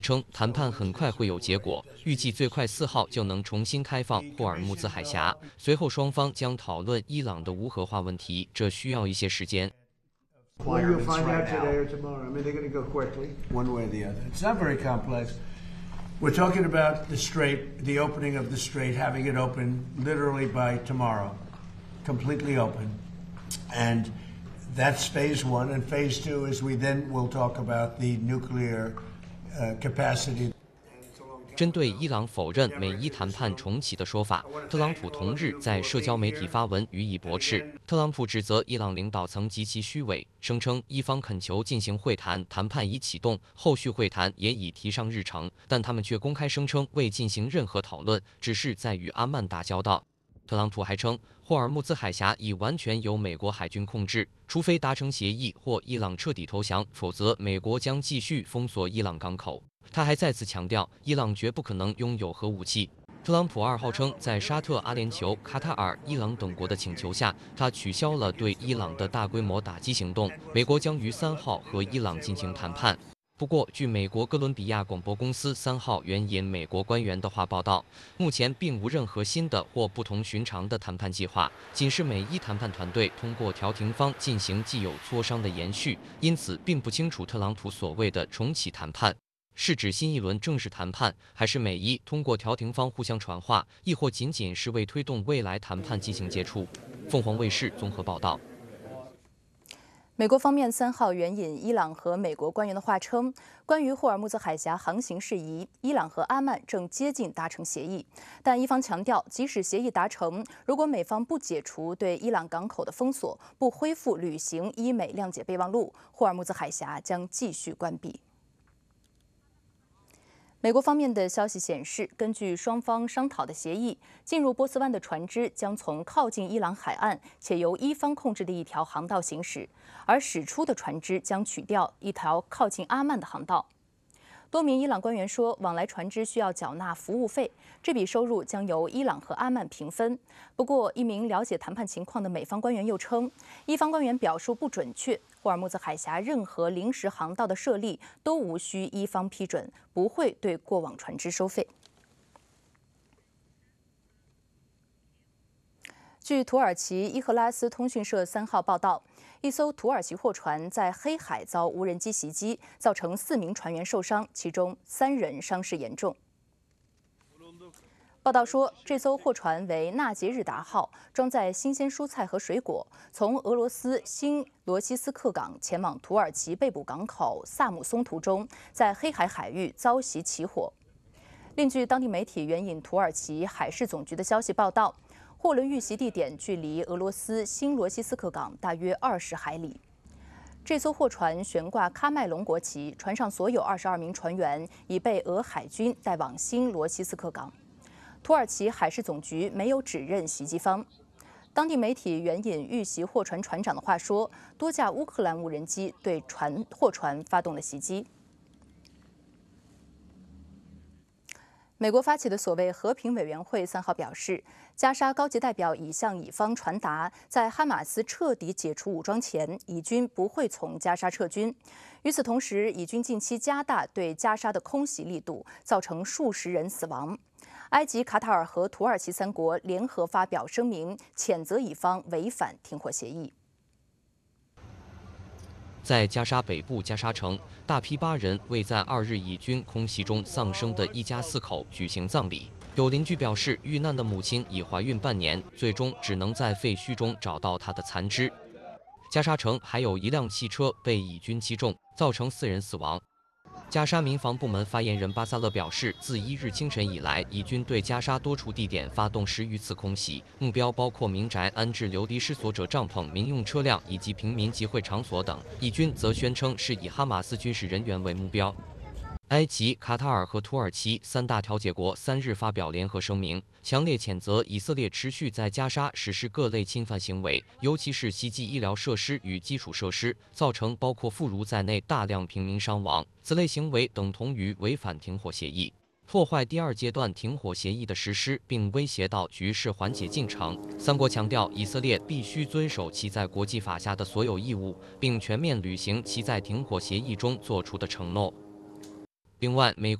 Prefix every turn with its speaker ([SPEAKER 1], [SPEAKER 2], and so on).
[SPEAKER 1] 称谈判很快会有结果，预计最快4号就能重新开放霍尔木兹海峡。随后双方将讨论伊朗的无核化问题，这需要一些时间。
[SPEAKER 2] Well, you'll find out today or tomorrow. I mean, they're going to go quickly, one way or the other. It's not very complex. We're talking about the strait, the opening of the strait, having it open literally by tomorrow, completely open. And that's phase one. And phase two is we then will talk about the nuclear capacity.
[SPEAKER 1] 针对伊朗否认美伊谈判重启的说法，特朗普同日在社交媒体发文予以驳斥。特朗普指责伊朗领导层极其虚伪，声称伊方恳求进行会谈，谈判已启动，后续会谈也已提上日程，但他们却公开声称未进行任何讨论，只是在与阿曼打交道。特朗普还称，霍尔木兹海峡已完全由美国海军控制，除非达成协议或伊朗彻底投降，否则美国将继续封锁伊朗港口。他还再次强调，伊朗绝不可能拥有核武器。特朗普2号称，在沙特、阿联酋、卡塔尔、伊朗等国的请求下，他取消了对伊朗的大规模打击行动。美国将于3号和伊朗进行谈判。不过，据美国哥伦比亚广播公司3号援引美国官员的话报道，目前并无任何新的或不同寻常的谈判计划，仅是美伊谈判团队通过调停方进行既有磋商的延续，因此并不清楚特朗普所谓的重启谈判是指新一轮正式谈判，还是美伊通过调停方互相传话，亦或仅仅是为推动未来谈判进行接触。凤凰卫视综合报道。
[SPEAKER 3] 美国方面3号援引伊朗和美国官员的话称，关于霍尔木兹海峡航行事宜，伊朗和阿曼正接近达成协议，但伊方强调，即使协议达成，如果美方不解除对伊朗港口的封锁，不恢复履行伊美谅解备忘录，霍尔木兹海峡将继续关闭。美国方面的消息显示，根据双方商讨的协议，进入波斯湾的船只将从靠近伊朗海岸且由伊方控制的一条航道行驶，而驶出的船只将取掉一条靠近阿曼的航道。多名伊朗官员说，往来船只需要缴纳服务费，这笔收入将由伊朗和阿曼平分。不过，一名了解谈判情况的美方官员又称，伊方官员表述不准确，霍尔木兹海峡任何临时航道的设立都无需伊方批准，不会对过往船只收费。据土耳其伊赫拉斯通讯社3号报道，一艘土耳其货船在黑海遭无人机袭击，造成4名船员受伤，其中3人伤势严重。报道说，这艘货船为纳杰日达号，装载新鲜蔬菜和水果，从俄罗斯新罗西斯克港前往土耳其被捕港口萨姆松途中，在黑海海域遭袭起火。另据当地媒体援引土耳其海事总局的消息报道，货轮遇袭地点距离俄罗斯新罗西斯克港大约20海里。这艘货船悬挂喀麦隆国旗，船上所有22名船员已被俄海军带往新罗西斯克港。土耳其海事总局没有指认袭击方。当地媒体援引遇袭货船船长的话说，多架乌克兰无人机对货船发动了袭击。美国发起的所谓和平委员会3号表示，加沙高级代表已向以方传达，在哈马斯彻底解除武装前，以军不会从加沙撤军。与此同时，以军近期加大对加沙的空袭力度，造成数十人死亡。埃及、卡塔尔和土耳其3国联合发表声明，谴责以方违反停火协议。
[SPEAKER 1] 在加沙北部加沙城，大批巴人为在2日以军空袭中丧生的一家4口举行葬礼。有邻居表示，遇难的母亲已怀孕半年，最终只能在废墟中找到她的残肢。加沙城还有一辆汽车被以军击中，造成4人死亡。加沙民防部门发言人巴萨勒表示，自1日清晨以来，以军对加沙多处地点发动10余次空袭，目标包括民宅、安置流离失所者帐篷、民用车辆以及平民集会场所等。以军则宣称是以哈马斯军事人员为目标。埃及、卡塔尔和土耳其3大调解国3日发表联合声明，强烈谴责以色列持续在加沙实施各类侵犯行为，尤其是袭击医疗设施与基础设施，造成包括妇孺在内大量平民伤亡。此类行为等同于违反停火协议，破坏第2阶段停火协议的实施，并威胁到局势缓解进程。3国强调，以色列必须遵守其在国际法下的所有义务，并全面履行其在停火协议中作出的承诺。 并万美。